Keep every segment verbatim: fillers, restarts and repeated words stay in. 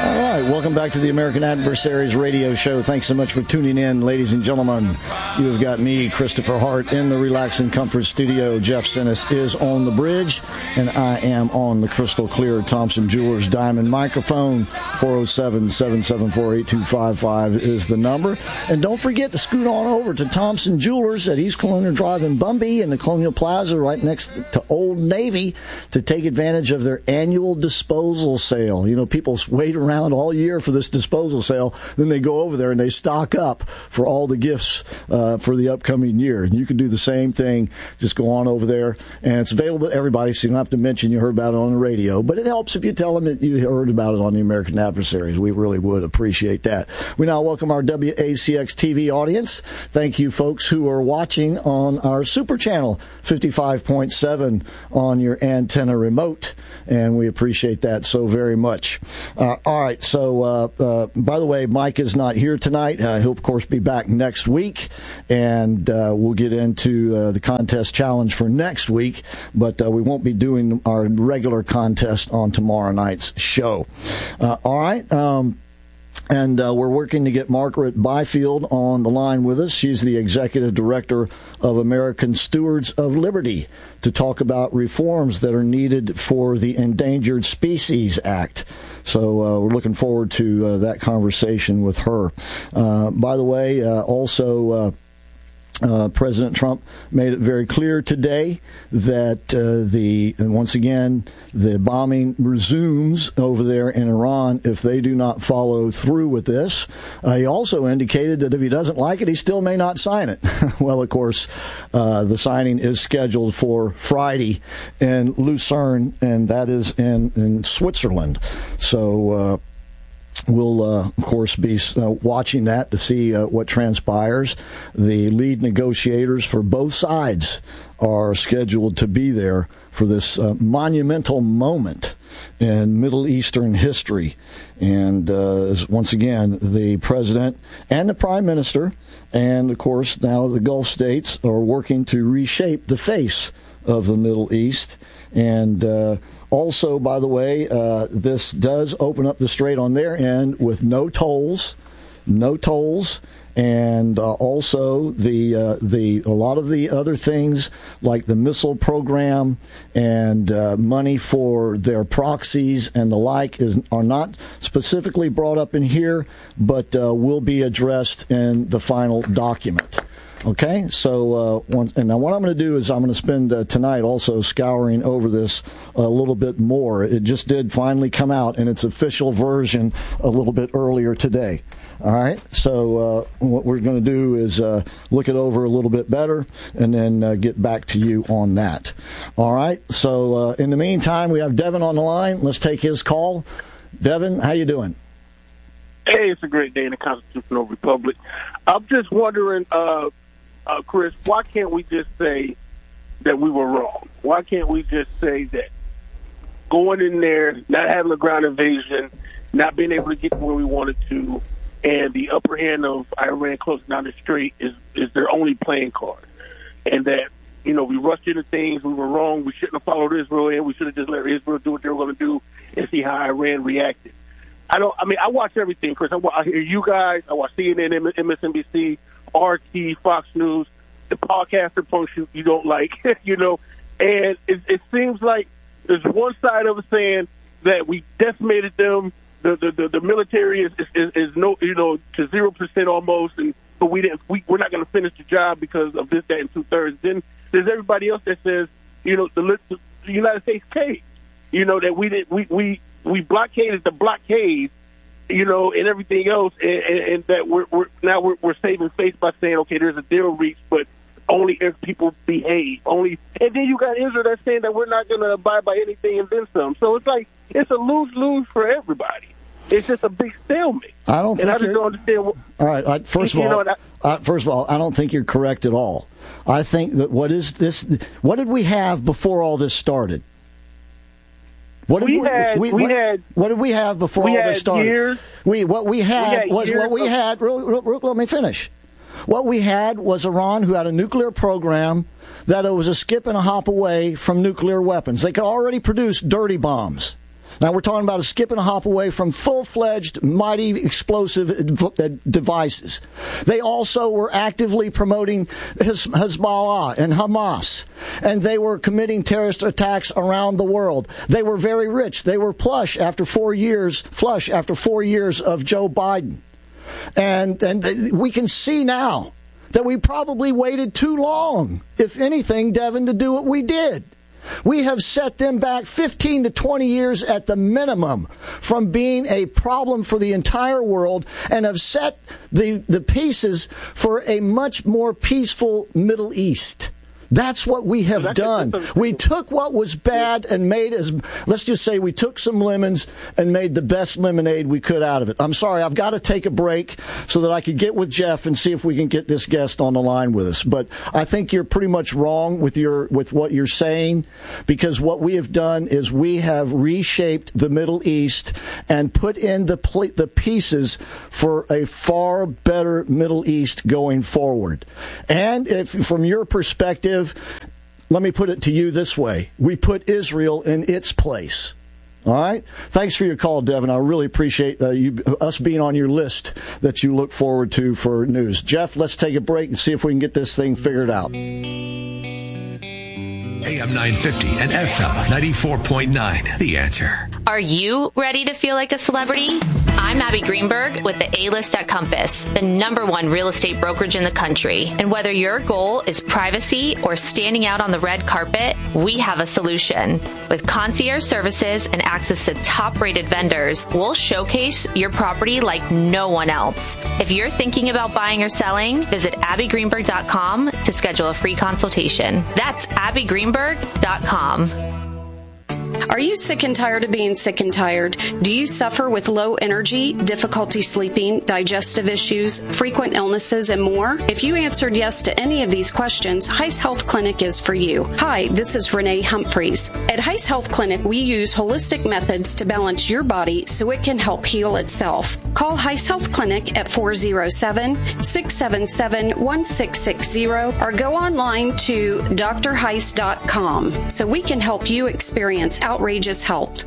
All right, welcome back to the American Adversaries radio show. Thanks so much for tuning in, ladies and gentlemen. You have got me, Christopher Hart, in the Relax and Comfort studio. Jeff Stennis is on the bridge, and I am on the crystal clear Thompson Jewelers Diamond microphone. four oh seven, seven seven four, eight two five five is the number. And don't forget to scoot on over to Thompson Jewelers at East Colonial Drive in Bumby in the Colonial Plaza right next to Old Navy to take advantage of their annual disposal sale. You know, people wait around all year for this disposal sale, then they go over there and they stock up for all the gifts uh, for the upcoming year. And you can do the same thing. Just go on over there, and it's available to everybody, so you don't have to mention you heard about it on the radio. But it helps if you tell them that you heard about it on the American Adversaries. We really would appreciate that. We now welcome our W A C X T V audience. Thank you, folks who are watching on our Super Channel fifty-five point seven on your antenna remote, and we appreciate that so very much. Uh, all right, so uh, uh, by the way, Mike is not here tonight. Uh, he'll, of course, be back next week, and uh, we'll get into uh, the contest challenge for next week, but uh, we won't be doing our regular contest on tomorrow night's show. Uh, all right. Um, And uh, we're working to get Margaret Byfield on the line with us. She's the executive director of American Stewards of Liberty to talk about reforms that are needed for the Endangered Species Act. So uh, we're looking forward to uh, that conversation with her. Uh, by the way, uh, also... Uh, Uh, President Trump made it very clear today that uh, the, and once again, the bombing resumes over there in Iran if they do not follow through with this. Uh, he also indicated that if he doesn't like it, he still may not sign it. Well, of course, uh, the signing is scheduled for Friday in Lucerne, and that is in, in Switzerland. So, uh, We'll, uh, of course, be uh, watching that to see uh, what transpires. The lead negotiators for both sides are scheduled to be there for this uh, monumental moment in Middle Eastern history. And uh, once again, the president and the prime minister, and, of course, now the Gulf states are working to reshape the face of the Middle East. And uh Also, by the way, uh, this does open up the strait on their end with no tolls, no tolls, and uh, also the uh, the a lot of the other things like the missile program and uh, money for their proxies and the like is are not specifically brought up in here, but uh, will be addressed in the final document. Okay, so uh, once, and now what I'm going to do is I'm going to spend uh, tonight also scouring over this a little bit more. It just did finally come out in its official version a little bit earlier today. All right, so uh, what we're going to do is uh, look it over a little bit better and then uh, get back to you on that. All right, so uh, in the meantime, we have Devin on the line. Let's take his call. Devin, how you doing? Hey, it's a great day in the Constitutional Republic. I'm just wondering... Uh, Uh, Chris, why can't we just say that we were wrong? Why can't we just say that going in there, not having a ground invasion, not being able to get to where we wanted to, and the upper hand of Iran closing down the strait is, is their only playing card? And that, you know, we rushed into things, we were wrong, we shouldn't have followed Israel, and we should have just let Israel do what they were going to do and see how Iran reacted. I don't, I mean, I watch everything, Chris. I, I hear you guys, I watch C N N, M S N B C, R T, Fox News, the podcaster post you, you don't like, you know, and it, it seems like there's one side of it saying that we decimated them, the the, the, the military is, is is no, you know, to zero percent almost, and but we didn't, we, we're not going to finish the job because of this, that, and two thirds. Then there's everybody else that says, you know, the, the United States caved, you know, that we did, we we we blockaded the blockade. You know, and everything else, and, and, and that we're, we're now we're, we're saving face by saying, okay, there's a deal reached, but only if people behave. Only, and then you got Israel that's saying that we're not going to abide by anything and then some. So it's like it's a lose lose for everybody. It's just a big stalemate. I don't. And think I just don't understand. What, all right. I, first of all, know, I, uh, first of all, I don't think you're correct at all. I think that what is this? What did we have before all this started? What did we, we, had, we, we what, had, what did we have before we all this started? Years, we what we had, we had was what we of, had. Real, real, real, let me finish. What we had was Iran, who had a nuclear program that it was a skip and a hop away from nuclear weapons. They could already produce dirty bombs. Now, we're talking about a skip and a hop away from full-fledged, mighty explosive devices. They also were actively promoting Hezbollah and Hamas, and they were committing terrorist attacks around the world. They were very rich. They were plush after four years, flush after four years of Joe Biden. And, and we can see now that we probably waited too long, if anything, Devin, to do what we did. We have set them back fifteen to twenty years at the minimum from being a problem for the entire world, and have set the, the pieces for a much more peaceful Middle East. That's what we have done. We took what was bad and made as, let's just say we took some lemons and made the best lemonade we could out of it. I'm sorry, I've got to take a break so that I could get with Jeff and see if we can get this guest on the line with us. But I think you're pretty much wrong with your with what you're saying, because what we have done is we have reshaped the Middle East and put in the pl- the pieces for a far better Middle East going forward. And if from your perspective, let me put it to you this way. We put Israel in its place. All right? Thanks for your call, Devin. I really appreciate uh, you, us being on your list that you look forward to for news. Jeff, let's take a break and see if we can get this thing figured out. A M nine fifty and F M ninety-four point nine. The Answer. Are you ready to feel like a celebrity? I'm Abby Greenberg with the A-List at Compass, the number one real estate brokerage in the country. And whether your goal is privacy or standing out on the red carpet, we have a solution. With concierge services and access to top-rated vendors, we'll showcase your property like no one else. If you're thinking about buying or selling, visit abby greenberg dot com to schedule a free consultation. That's abby greenberg dot com. Are you sick and tired of being sick and tired? Do you suffer with low energy, difficulty sleeping, digestive issues, frequent illnesses, and more? If you answered yes to any of these questions, Heiss Health Clinic is for you. Hi, this is Renee Humphreys. At Heiss Health Clinic, we use holistic methods to balance your body so it can help heal itself. Call Heiss Health Clinic at four oh seven, six seven seven, one six six zero or go online to d r heiss dot com so we can help you experience outrageous health.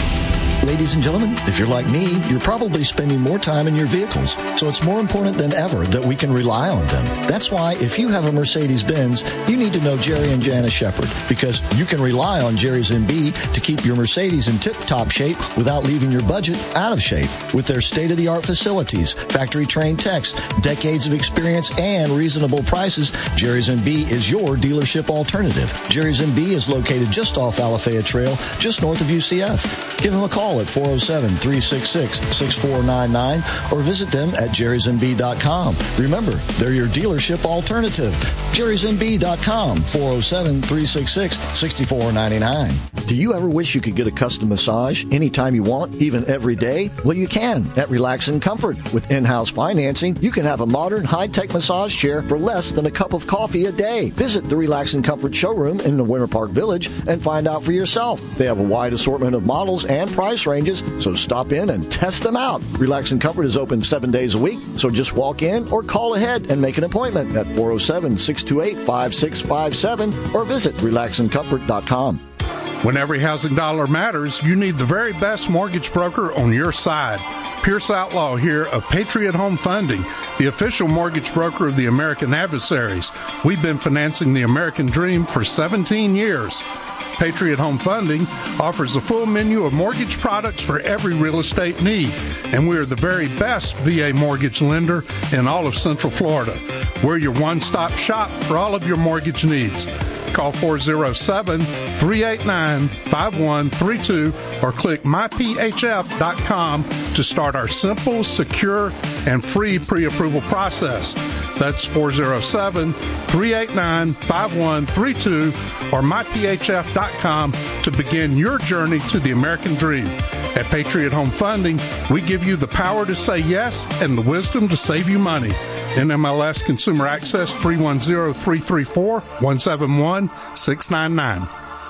Ladies and gentlemen, if you're like me, you're probably spending more time in your vehicles, so it's more important than ever that we can rely on them. That's why if you have a Mercedes-Benz, you need to know Jerry and Janice Shepard, because you can rely on Jerry's M B to keep your Mercedes in tip-top shape without leaving your budget out of shape. With their state-of-the-art facilities, factory-trained techs, decades of experience, and reasonable prices, Jerry's M B is your dealership alternative. Jerry's M B is located just off Alafaya Trail, just north of U C F. Give them a call at four oh seven, three six six, six four nine nine or visit them at jerrys m b dot com. Remember, they're your dealership alternative. jerrys m b dot com, four oh seven, three six six, six four nine nine. Do you ever wish you could get a custom massage anytime you want, even every day? Well, you can at Relax and Comfort. With in-house financing, you can have a modern, high-tech massage chair for less than a cup of coffee a day. Visit the Relax and Comfort showroom in the Winter Park Village and find out for yourself. They have a wide assortment of models and price ranges, so stop in and test them out. Relax and Comfort is open seven days a week, so just walk in or call ahead and make an appointment at four oh seven, six two eight, five six five seven or visit relax and comfort dot com. When every housing dollar matters, you need the very best mortgage broker on your side. Pierce Outlaw here of Patriot Home Funding, the official mortgage broker of the American Adversaries. We've been financing the American dream for seventeen years. Patriot Home Funding offers a full menu of mortgage products for every real estate need, and we are the very best V A mortgage lender in all of Central Florida. We're your one-stop shop for all of your mortgage needs. Call four oh seven, three eight nine, five one three two or click my p h f dot com to start our simple, secure, and free pre-approval process. That's four oh seven, three eight nine, five one three two or my p h f dot com to begin your journey to the American dream. At Patriot Home Funding, we give you the power to say yes and the wisdom to save you money. N M L S Consumer Access three one zero, three three four, one seven one, six nine nine.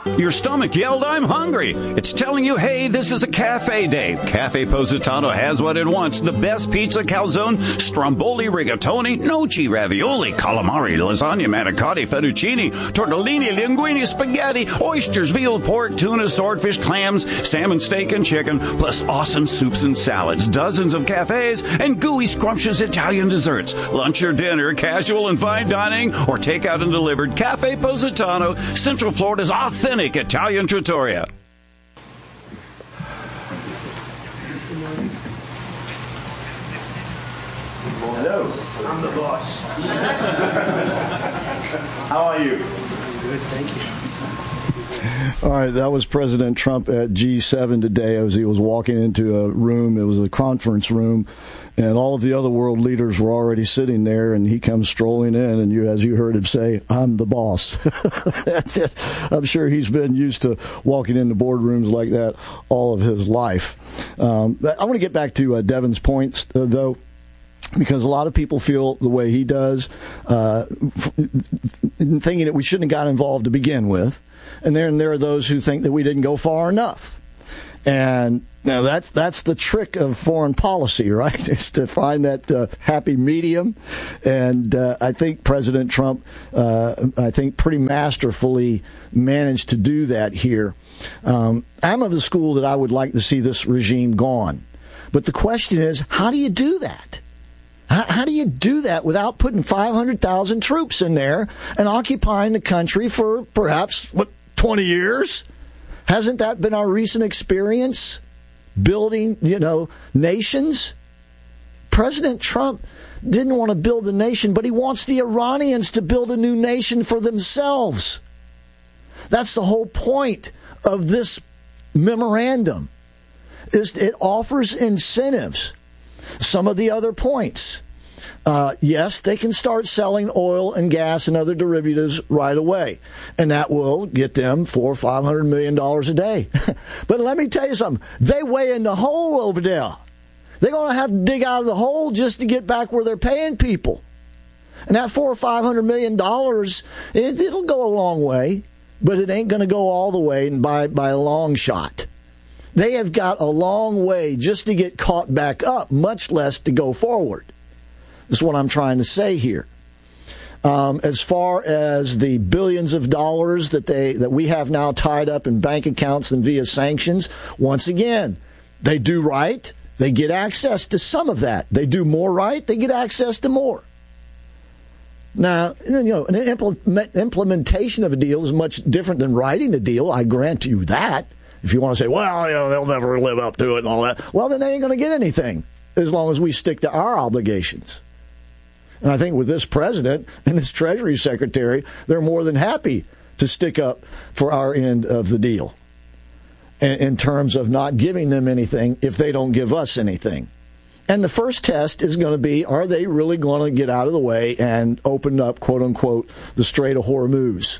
Your stomach yelled, "I'm hungry." It's telling you, hey, this is a cafe day. Cafe Positano has what it wants. The best pizza, calzone, stromboli, rigatoni, gnocchi, ravioli, calamari, lasagna, manicotti, fettuccine, tortellini, linguine, spaghetti, oysters, veal, pork, tuna, swordfish, clams, salmon, steak, and chicken, plus awesome soups and salads, dozens of cafes, and gooey, scrumptious Italian desserts. Lunch or dinner, casual and fine dining, or takeout and delivered. Cafe Positano, Central Florida's authentic Italian trattoria. Hello, I'm the boss. How are you? Good, thank you. All right, that was President Trump at G seven today as he was walking into a room. It was a conference room, and all of the other world leaders were already sitting there, and he comes strolling in, and you, as you heard him say, "I'm the boss." That's it. I'm sure he's been used to walking into boardrooms like that all of his life. Um, I want to get back to uh, Devin's points, uh, though, because a lot of people feel the way he does, uh, thinking that we shouldn't have got involved to begin with. And then there are those who think that we didn't go far enough. And now that's that's the trick of foreign policy, right? Is to find that uh, happy medium. And uh, I think President Trump, uh, I think, pretty masterfully managed to do that here. Um, I'm of the school that I would like to see this regime gone. But the question is, how do you do that? How, how do you do that without putting five hundred thousand troops in there and occupying the country for perhaps, what, twenty years? Hasn't that been our recent experience? Building, you know, nations? President Trump didn't want to build a nation, but he wants the Iranians to build a new nation for themselves. That's the whole point of this memorandum, is it offers incentives. Some of the other points. Uh, yes, they can start selling oil and gas and other derivatives right away, and that will get them four or five hundred million dollars a day. But let me tell you something: they weigh in the hole over there. They're going to have to dig out of the hole just to get back where they're paying people. And that four or five hundred million dollars, it, it'll go a long way, but it ain't going to go all the way by by a long shot. They have got a long way just to get caught back up, much less to go forward. That's what I'm trying to say here. Um, as far as the billions of dollars that they that we have now tied up in bank accounts and via sanctions, once again, they do right, they get access to some of that. They do more right, they get access to more. Now, you know, an implement, implementation of a deal is much different than writing a deal. I grant you that. If you want to say, well, you know, they'll never live up to it and all that, well, then they ain't going to get anything as long as we stick to our obligations. And I think with this president and this Treasury Secretary, they're more than happy to stick up for our end of the deal in, in terms of not giving them anything if they don't give us anything. And the first test is going to be, are they really going to get out of the way and open up, quote unquote, the Strait of Hormuz?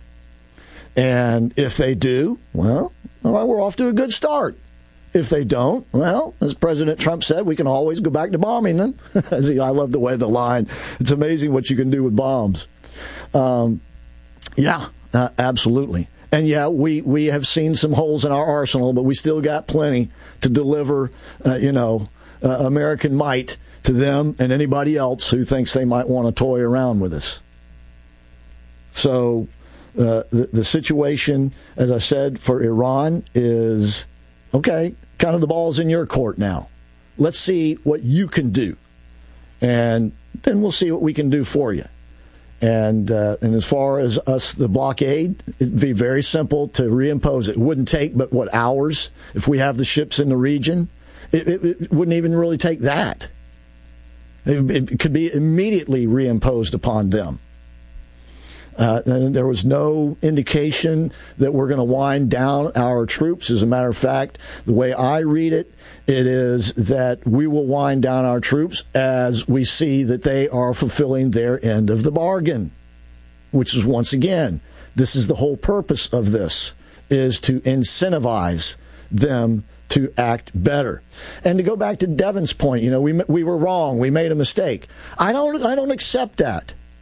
And if they do, well, well, we're off to a good start. If they don't, well, as President Trump said, we can always go back to bombing them. I love the way the line, it's amazing what you can do with bombs. Um, yeah, uh, absolutely. And yeah, we, we have seen some holes in our arsenal, but we still got plenty to deliver, uh, you know, uh, American might to them and anybody else who thinks they might want to toy around with us. So uh, the, the situation, as I said, for Iran is, okay, kind of the ball's in your court now. Let's see what you can do. And then we'll see what we can do for you. And uh, and as far as us, the blockade, it'd be very simple to reimpose it. It wouldn't take but, what, hours if we have the ships in the region? It, it, it wouldn't even really take that. It, it could be immediately reimposed upon them. Uh, and there was no indication that we're going to wind down our troops. As a matter of fact, the way I read it, it is that we will wind down our troops as we see that they are fulfilling their end of the bargain, which is, once again, this is the whole purpose of this, is to incentivize them to act better. And to go back to Devin's point, you know, we we were wrong. We made a mistake. I don't I don't accept that.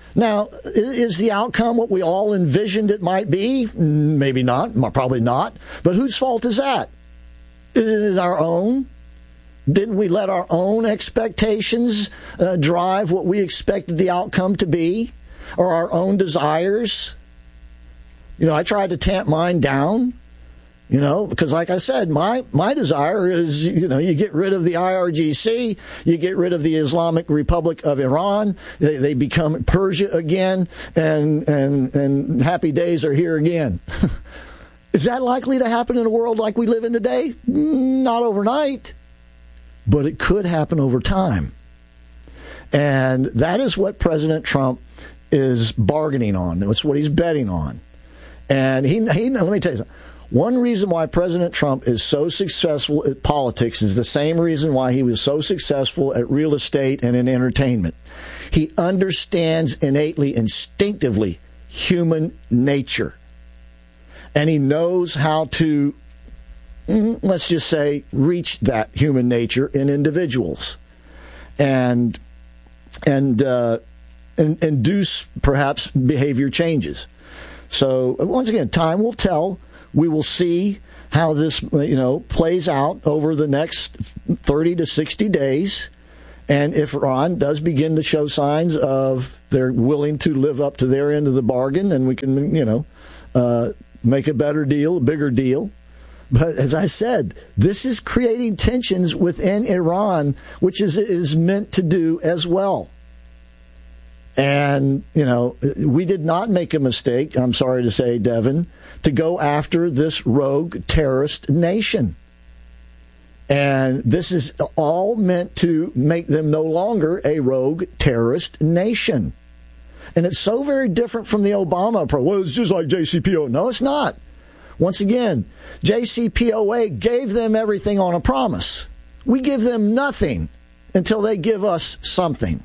Now, is the outcome what we all envisioned it might be? Maybe not, probably not. But whose fault is that? Is it our own? Didn't we let our own expectations uh, drive what we expected the outcome to be? Or our own desires? You know, I tried to tamp mine down. You know, because like I said, my, my desire is, you know, you get rid of the I R G C, you get rid of the Islamic Republic of Iran, they, they become Persia again, and, and, and happy days are here again. Is that likely to happen in a world like we live in today? Not overnight, but it could happen over time. And that is what President Trump is bargaining on. That's what he's betting on. And he, he let me tell you something. One reason why President Trump is so successful at politics is the same reason why he was so successful at real estate and in entertainment. He understands innately, instinctively, human nature. And he knows how to, let's just say, reach that human nature in individuals. And, and, uh, and induce, perhaps, behavior changes. So, once again, time will tell. We will see how this, you know, plays out over the next thirty to sixty days. And if Iran does begin to show signs of they're willing to live up to their end of the bargain, then we can, you know, uh, make a better deal, a bigger deal. But as I said, this is creating tensions within Iran, which is, is meant to do as well. And, you know, we did not make a mistake, I'm sorry to say, Devin, to go after this rogue terrorist nation. And this is all meant to make them no longer a rogue terrorist nation. And it's so very different from the Obama approach. Well, it's just like J C P O A. No, it's not. Once again, J C P O A gave them everything on a promise. We give them nothing until they give us something.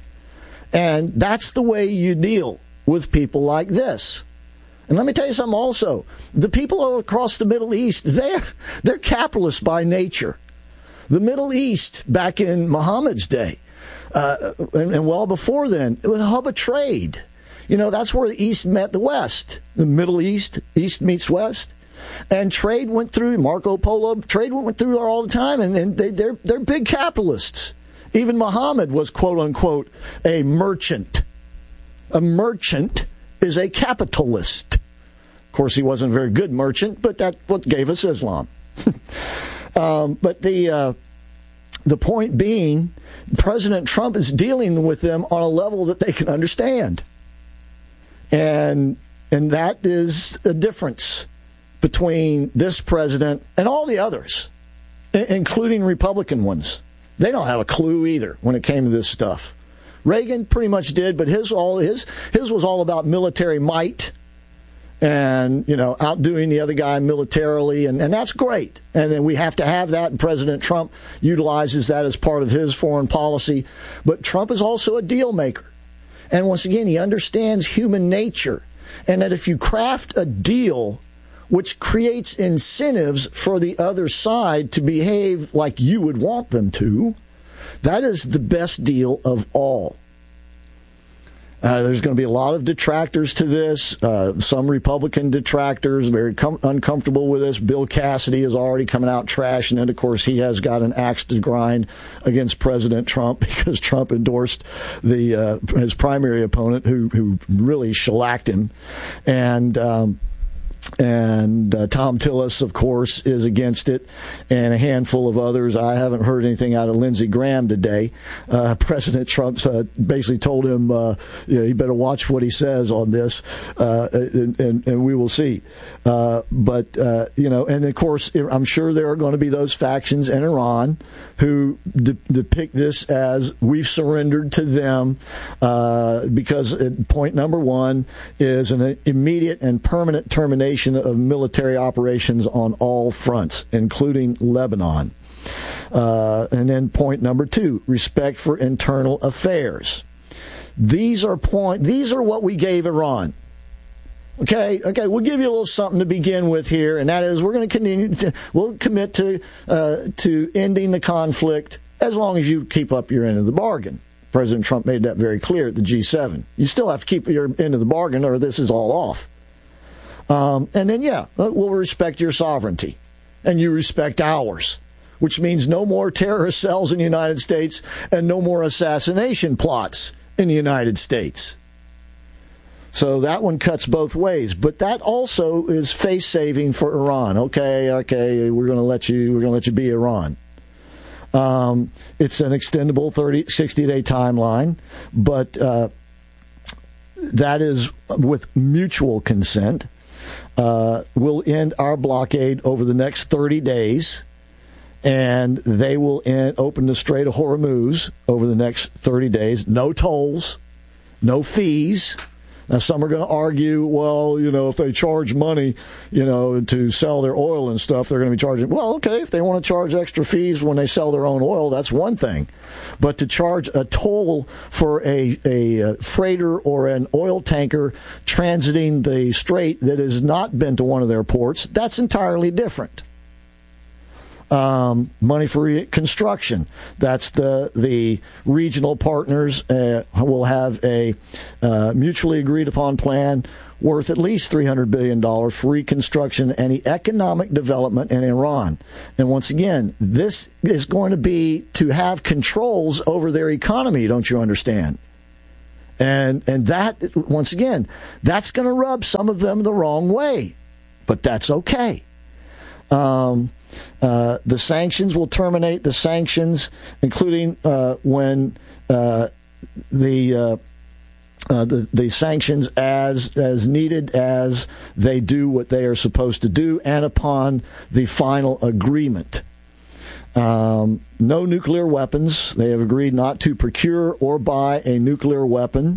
And that's the way you deal with people like this. And let me tell you something also. The people across the Middle East, they're, they're capitalists by nature. The Middle East, back in Muhammad's day, uh, and, and well before then, it was a hub of trade. You know, that's where the East met the West. The Middle East, East meets West. And trade went through, Marco Polo, trade went through there all the time, and, and they, they're, they're big capitalists. Even Muhammad was, quote unquote, a merchant. A merchant is a capitalist. Of course, he wasn't a very good merchant, but that's what gave us Islam. um, but the uh, the point being, President Trump is dealing with them on a level that they can understand. And and that is the difference between this president and all the others, including Republican ones. They don't have a clue either when it came to this stuff. Reagan pretty much did, but his all his his was all about military might and, you know, outdoing the other guy militarily, and, and that's great. And then we have to have that, and President Trump utilizes that as part of his foreign policy. But Trump is also a deal maker. And once again, he understands human nature, and that if you craft a deal which creates incentives for the other side to behave like you would want them to, that is the best deal of all. Uh, there's going to be a lot of detractors to this. Uh, some Republican detractors very com- uncomfortable with this. Bill Cassidy is already coming out trashing it. Of course, he has got an axe to grind against President Trump because Trump endorsed the uh, his primary opponent, who who really shellacked him, and. Um, And uh, Tom Tillis, of course, is against it, and a handful of others. I haven't heard anything out of Lindsey Graham today. Uh, President Trump uh, basically told him, uh, you know, he better watch what he says on this, uh, and, and, and we will see. Uh, but, uh, you know, and of course, I'm sure there are going to be those factions in Iran who de- depict this as we've surrendered to them, uh, because point number one is an immediate and permanent termination of military operations on all fronts, including Lebanon. Uh, and then point number two, respect for internal affairs. These are point. These are what we gave Iran. Okay, okay, we'll give you a little something to begin with here, and that is we're going to continue. To, we'll commit to uh, to ending the conflict as long as you keep up your end of the bargain. President Trump made that very clear at the G seven. You still have to keep your end of the bargain or this is all off. Um, and then, yeah, we'll respect your sovereignty. And you respect ours, which means no more terrorist cells in the United States and no more assassination plots in the United States. So that one cuts both ways. But that also is face-saving for Iran. Okay, okay, we're going to let you, we're going to let you be Iran. Um, it's an extendable thirty, sixty-day timeline, but uh, that is with mutual consent. Uh, we'll end our blockade over the next thirty days, and they will end, open the Strait of Hormuz over the next thirty days. No tolls, no fees. Now, some are going to argue, well, you know, if they charge money, you know, to sell their oil and stuff, they're going to be charging. Well, okay, if they want to charge extra fees when they sell their own oil, that's one thing. But to charge a toll for a, a freighter or an oil tanker transiting the strait that has not been to one of their ports, that's entirely different. Um, money for reconstruction. That's the the regional partners uh, will have a uh, mutually agreed upon plan worth at least three hundred billion dollars for reconstruction and the economic development in Iran. And once again, this is going to be to have controls over their economy, don't you understand? And and that, once again, that's going to rub some of them the wrong way. But that's okay. Um Uh, the sanctions will terminate the sanctions, including uh, when uh, the, uh, uh, the the sanctions as as needed as they do what they are supposed to do, and upon the final agreement. Um, no nuclear weapons. They have agreed not to procure or buy a nuclear weapon.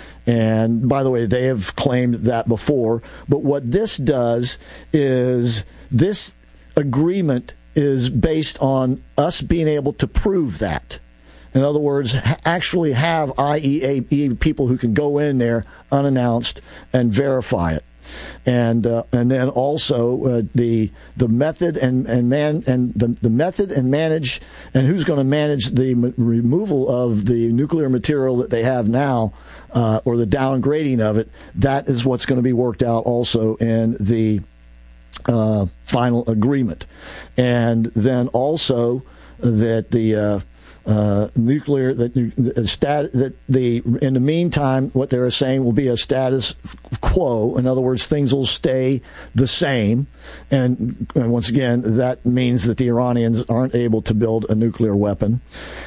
And by the way, they have claimed that before. But what this does is this agreement is based on us being able to prove that. In other words, actually have I A E A people who can go in there unannounced and verify it. And uh, and then also uh, the the method and and man and the the method and manage and who's going to manage the m- removal of the nuclear material that they have now uh, or the downgrading of it. That is what's going to be worked out also in the Uh, final agreement. And then also that the uh, uh, nuclear that the stat that the in the meantime what they're saying will be a status quo. In other words, things will stay the same. And, and once again, that means that the Iranians aren't able to build a nuclear weapon,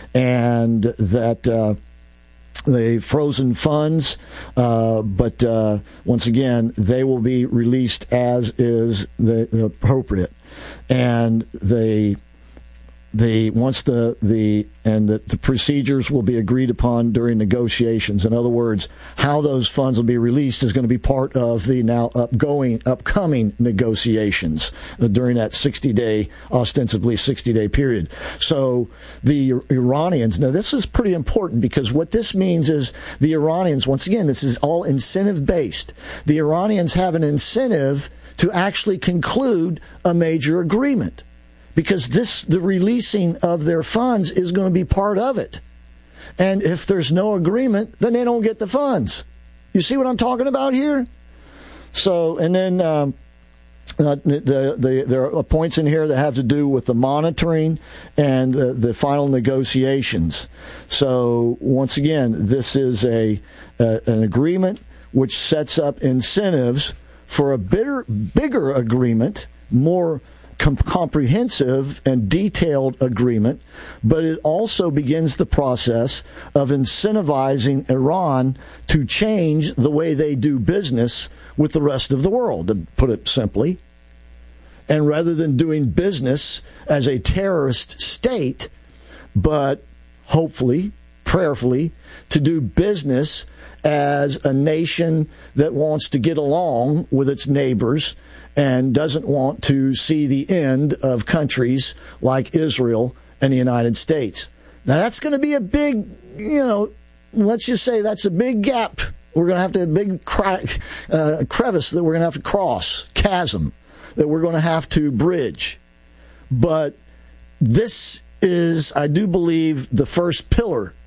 and that. Uh, The frozen funds, uh, but uh, once again, they will be released as is the, the appropriate, and they, they once the the and the, the procedures will be agreed upon during negotiations. In other words, how those funds will be released is going to be part of the now upgoing upcoming negotiations uh, during that sixty-day, ostensibly sixty-day period. So the Iranians, now this is pretty important because what this means is the Iranians, once again, this is all incentive-based. The Iranians have an incentive to actually conclude a major agreement, because this, the releasing of their funds is going to be part of it. And if there's no agreement, then they don't get the funds. You see what I'm talking about here? So, and then um, uh, the, the, there are points in here that have to do with the monitoring and the, the final negotiations. So, once again, this is a, a an agreement which sets up incentives for a bigger, bigger agreement, more comprehensive and detailed agreement, but it also begins the process of incentivizing Iran to change the way they do business with the rest of the world, to put it simply. And rather than doing business as a terrorist state, but hopefully, prayerfully, to do business as a nation that wants to get along with its neighbors and doesn't want to see the end of countries like Israel and the United States. Now, that's going to be a big, you know, let's just say that's a big gap. We're going to have to have a big crack, uh, crevice that we're going to have to cross, chasm that we're going to have to bridge. But this is, I do believe, the first pillar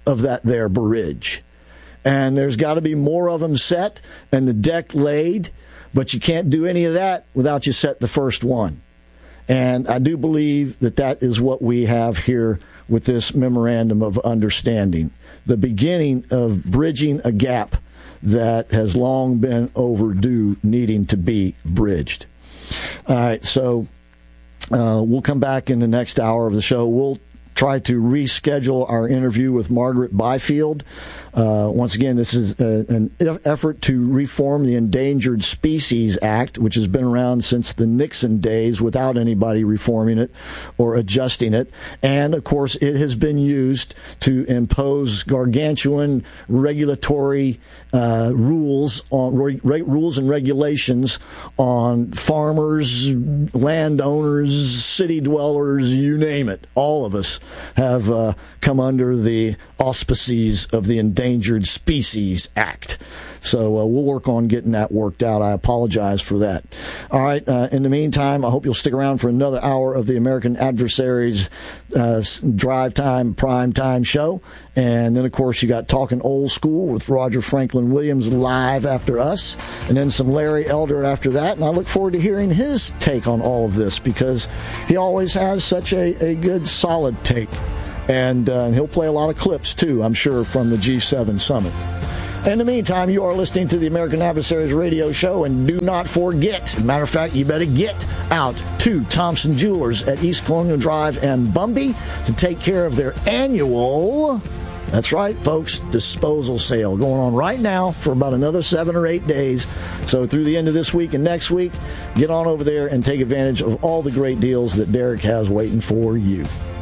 of that there bridge. And there's got to be more of them set and the deck laid, but you can't do any of that without you set the first one. And I do believe that that is what we have here with this memorandum of understanding, the beginning of bridging a gap that has long been overdue, needing to be bridged. All right, so uh, we'll come back in the next hour of the show. We'll try to reschedule our interview with Margaret Byfield. Uh, once again, this is a, an effort to reform the Endangered Species Act, which has been around since the Nixon days without anybody reforming it or adjusting it. And, of course, it has been used to impose gargantuan regulatory uh, rules on re- rules and regulations on farmers, landowners, city dwellers, you name it. All of us have uh, come under the auspices of the Endangered Species Act. So uh, we'll work on getting that worked out. I apologize for that. All right. Uh, in the meantime, I hope you'll stick around for another hour of the American Adversaries uh, Drive Time Prime Time show. And then, of course, you got Talking Old School with Roger Franklin Williams live after us. And then some Larry Elder after that. And I look forward to hearing his take on all of this because he always has such a, a good, solid take. And uh, he'll play a lot of clips, too, I'm sure, from the G seven summit. In the meantime, you are listening to the American Adversaries radio show, and do not forget, matter of fact, you better get out to Thompson Jewelers at East Colonial Drive and Bumby to take care of their annual, that's right, folks, disposal sale going on right now for about another seven or eight days. So through the end of this week and next week, get on over there and take advantage of all the great deals that Derek has waiting for you.